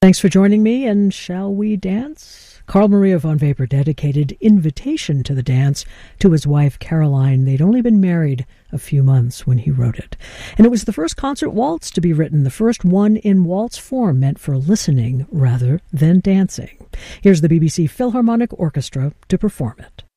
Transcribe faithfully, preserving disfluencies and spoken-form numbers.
Thanks for joining me, and shall we dance? Carl Maria von Weber dedicated Invitation to the Dance to his wife Caroline. They'd only been married a few months when he wrote it. And it was the first concert waltz to be written, the first one in waltz form, meant for listening rather than dancing. Here's the B B C Philharmonic Orchestra to perform it.